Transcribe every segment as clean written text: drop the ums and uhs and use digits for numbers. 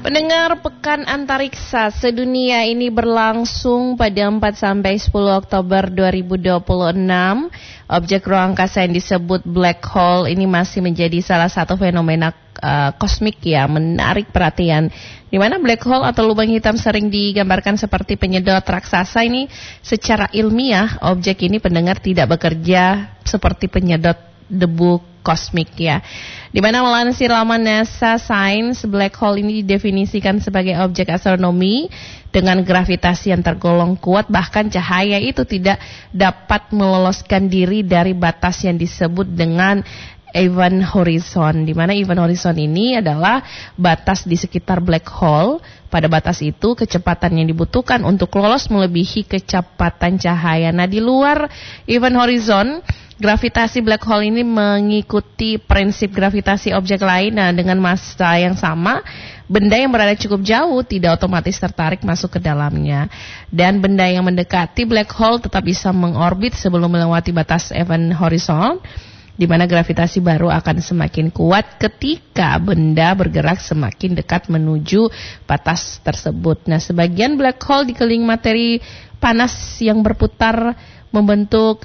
Pendengar, Pekan Antariksa Sedunia ini berlangsung pada 4-10 Oktober 2026. Objek ruang angkasa yang disebut black hole ini masih menjadi salah satu fenomena kosmik ya, menarik perhatian. Di mana black hole atau lubang hitam sering digambarkan seperti penyedot raksasa. Ini secara ilmiah, objek ini pendengar tidak bekerja seperti penyedot debu kosmik ya. Di mana melansir laman NASA Science, black hole ini didefinisikan sebagai objek astronomi dengan gravitasi yang tergolong kuat, bahkan cahaya itu tidak dapat meloloskan diri dari batas yang disebut dengan event horizon. Di mana event horizon ini adalah batas di sekitar black hole. Pada batas itu kecepatan yang dibutuhkan untuk lolos melebihi kecepatan cahaya. Nah, di luar event horizon, gravitasi black hole ini mengikuti prinsip gravitasi objek lain. Nah, dengan massa yang sama, benda yang berada cukup jauh tidak otomatis tertarik masuk ke dalamnya. Dan benda yang mendekati black hole tetap bisa mengorbit sebelum melewati batas event horizon, di mana gravitasi baru akan semakin kuat ketika benda bergerak semakin dekat menuju batas tersebut. Nah, sebagian black hole dikelilingi materi panas yang berputar membentuk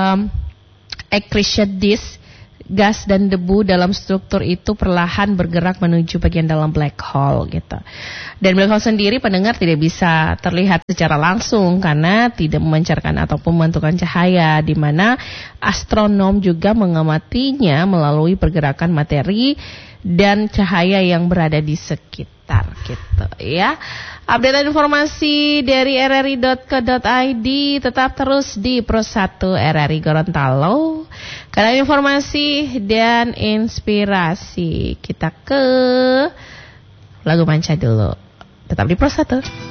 accretion disk. Gas dan debu dalam struktur itu perlahan bergerak menuju bagian dalam black hole gitu. Dan black hole sendiri pendengar tidak bisa terlihat secara langsung karena tidak memancarkan ataupun memantulkan cahaya, di mana astronom juga mengamatinya melalui pergerakan materi dan cahaya yang berada di sekitar gitu ya. Update informasi dari rri.co.id, tetap terus di Pro 1 RRI Gorontalo. Karena informasi dan inspirasi, kita ke lagu manca dulu. Tetap di Pro 1.